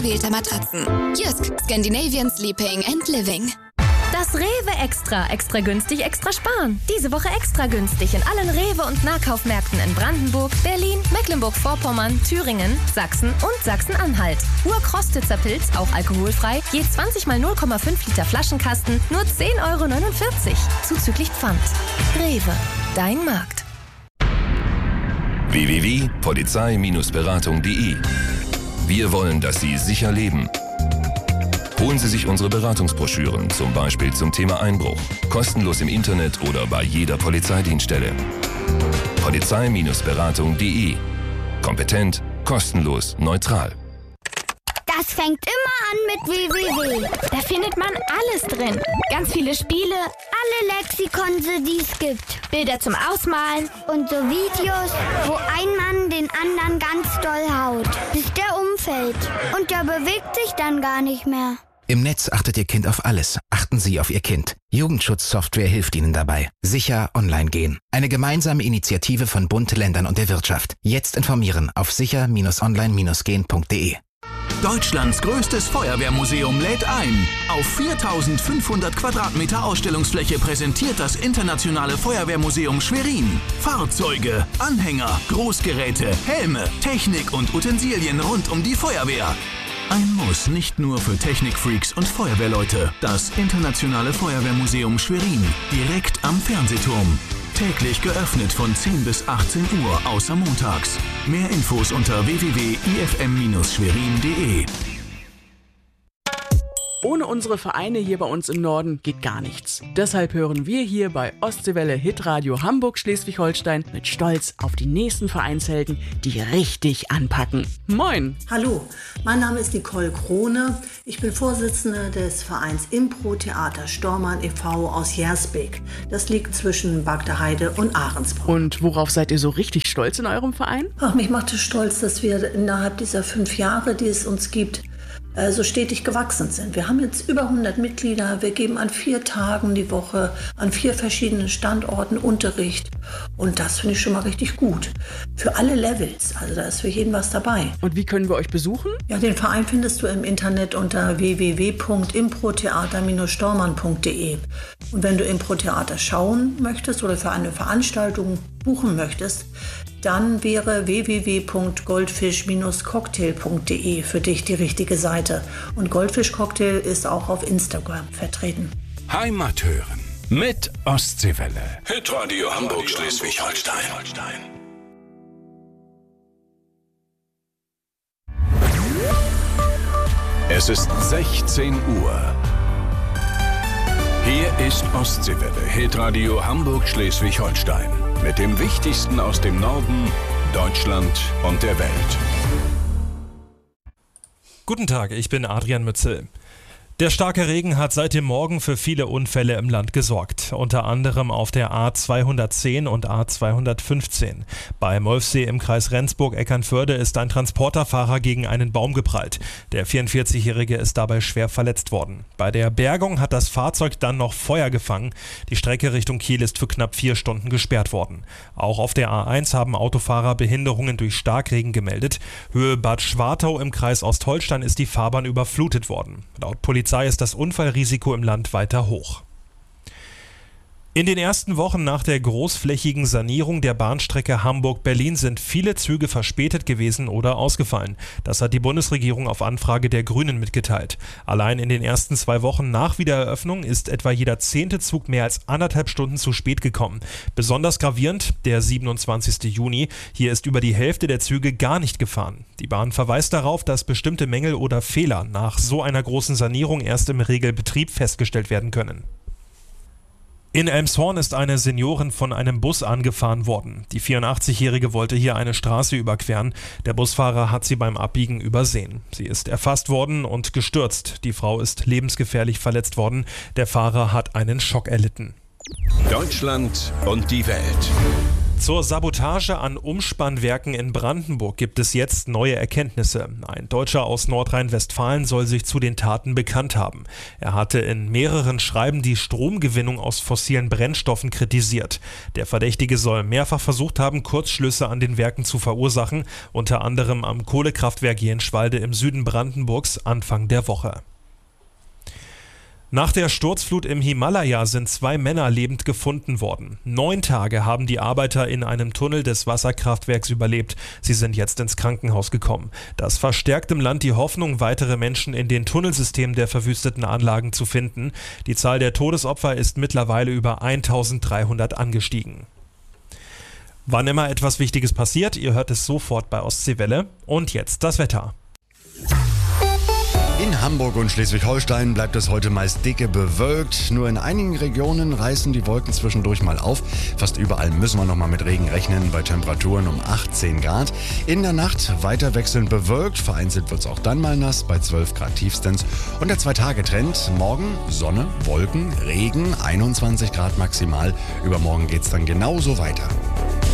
ausgewählter Matratzen. Jysk, Scandinavian Sleeping and Living. Das Rewe Extra. Extra günstig, extra sparen. Diese Woche extra günstig in allen Rewe- und Nahkaufmärkten in Brandenburg, Berlin, Mecklenburg-Vorpommern, Thüringen, Sachsen und Sachsen-Anhalt. Urkrostitzer Pilz, auch alkoholfrei, je 20 mal 0,5 Liter Flaschenkasten, nur 10,49 € zuzüglich Pfand. Rewe, dein Markt. www.polizei-beratung.de. Wir wollen, dass Sie sicher leben. Holen Sie sich unsere Beratungsbroschüren, zum Beispiel zum Thema Einbruch, kostenlos im Internet oder bei jeder Polizeidienststelle. Polizei-beratung.de. Kompetent, kostenlos, neutral. Das fängt immer an mit www. Da findet man alles drin. Ganz viele Spiele, alle Lexikon, die es gibt. Bilder zum Ausmalen und so Videos, wo ein Mann den anderen ganz doll haut, bis der umfällt. Und der bewegt sich dann gar nicht mehr. Im Netz achtet Ihr Kind auf alles. Achten Sie auf Ihr Kind. Jugendschutzsoftware hilft Ihnen dabei. Sicher online gehen. Eine gemeinsame Initiative von Bund, Ländern und der Wirtschaft. Jetzt informieren auf sicher-online-gehen.de. Deutschlands größtes Feuerwehrmuseum lädt ein. Auf 4500 Quadratmeter Ausstellungsfläche präsentiert das Internationale Feuerwehrmuseum Schwerin Fahrzeuge, Anhänger, Großgeräte, Helme, Technik und Utensilien rund um die Feuerwehr. Ein Muss nicht nur für Technikfreaks und Feuerwehrleute. Das Internationale Feuerwehrmuseum Schwerin, direkt am Fernsehturm. Täglich geöffnet von 10 bis 18 Uhr, außer montags. Mehr Infos unter www.ifm-schwerin.de. Ohne unsere Vereine hier bei uns im Norden geht gar nichts. Deshalb hören wir hier bei Ostseewelle Hitradio Hamburg-Schleswig-Holstein mit Stolz auf die nächsten Vereinshelden, die richtig anpacken. Moin! Hallo, mein Name ist Nicole Krone. Ich bin Vorsitzende des Vereins Impro-Theater Stormann e.V. aus Jersbeek. Das liegt zwischen Bagdeheide und Ahrensbrunn. Und worauf seid ihr so richtig stolz in eurem Verein? Ach, mich macht es stolz, dass wir innerhalb dieser 5 Jahre, die es uns gibt, so stetig gewachsen sind. Wir haben jetzt über 100 Mitglieder. Wir geben an 4 Tagen die Woche an 4 verschiedenen Standorten Unterricht. Und das finde ich schon mal richtig gut. Für alle Levels. Also da ist für jeden was dabei. Und wie können wir euch besuchen? Ja, den Verein findest du im Internet unter www.improtheater-stormann.de. Und wenn du Impro-Theater schauen möchtest oder für eine Veranstaltung buchen möchtest, dann wäre www.goldfish-cocktail.de für dich die richtige Seite. Und Goldfish Cocktail ist auch auf Instagram vertreten. Heimat hören mit Ostseewelle. Hitradio Hamburg-Schleswig-Holstein. Es ist 16 Uhr. Hier ist Ostseewelle, Hitradio Hamburg-Schleswig-Holstein. Mit dem Wichtigsten aus dem Norden, Deutschland und der Welt. Guten Tag, ich bin Adrian Mützel. Der starke Regen hat seit dem Morgen für viele Unfälle im Land gesorgt, unter anderem auf der A210 und A215. Bei Molfsee im Kreis Rendsburg-Eckernförde ist ein Transporterfahrer gegen einen Baum geprallt. Der 44-Jährige ist dabei schwer verletzt worden. Bei der Bergung hat das Fahrzeug dann noch Feuer gefangen. Die Strecke Richtung Kiel ist für knapp 4 Stunden gesperrt worden. Auch auf der A1 haben Autofahrer Behinderungen durch Starkregen gemeldet. Höhe Bad Schwartau im Kreis Ostholstein ist die Fahrbahn überflutet worden. Laut Polizei ist das Unfallrisiko im Land weiter hoch. In den ersten Wochen nach der großflächigen Sanierung der Bahnstrecke Hamburg-Berlin sind viele Züge verspätet gewesen oder ausgefallen. Das hat die Bundesregierung auf Anfrage der Grünen mitgeteilt. Allein in den ersten 2 Wochen nach Wiedereröffnung ist etwa jeder 10. Zug mehr als 1,5 Stunden zu spät gekommen. Besonders gravierend der 27. Juni. Hier ist über die Hälfte der Züge gar nicht gefahren. Die Bahn verweist darauf, dass bestimmte Mängel oder Fehler nach so einer großen Sanierung erst im Regelbetrieb festgestellt werden können. In Elmshorn ist eine Seniorin von einem Bus angefahren worden. Die 84-Jährige wollte hier eine Straße überqueren. Der Busfahrer hat sie beim Abbiegen übersehen. Sie ist erfasst worden und gestürzt. Die Frau ist lebensgefährlich verletzt worden. Der Fahrer hat einen Schock erlitten. Deutschland und die Welt. Zur Sabotage an Umspannwerken in Brandenburg gibt es jetzt neue Erkenntnisse. Ein Deutscher aus Nordrhein-Westfalen soll sich zu den Taten bekannt haben. Er hatte in mehreren Schreiben die Stromgewinnung aus fossilen Brennstoffen kritisiert. Der Verdächtige soll mehrfach versucht haben, Kurzschlüsse an den Werken zu verursachen, unter anderem am Kohlekraftwerk Jenschwalde im Süden Brandenburgs Anfang der Woche. Nach der Sturzflut im Himalaya sind 2 Männer lebend gefunden worden. 9 Tage haben die Arbeiter in einem Tunnel des Wasserkraftwerks überlebt. Sie sind jetzt ins Krankenhaus gekommen. Das verstärkt im Land die Hoffnung, weitere Menschen in den Tunnelsystemen der verwüsteten Anlagen zu finden. Die Zahl der Todesopfer ist mittlerweile über 1300 angestiegen. Wann immer etwas Wichtiges passiert, ihr hört es sofort bei Ostseewelle. Und jetzt das Wetter. In Hamburg und Schleswig-Holstein bleibt es heute meist dicke bewölkt. Nur in einigen Regionen reißen die Wolken zwischendurch mal auf. Fast überall müssen wir noch mal mit Regen rechnen, bei Temperaturen um 18 Grad. In der Nacht weiter wechselnd bewölkt. Vereinzelt wird es auch dann mal nass, bei 12 Grad tiefstens. Und der 2-Tage-Trend: morgen Sonne, Wolken, Regen, 21 Grad maximal. Übermorgen geht es dann genauso weiter.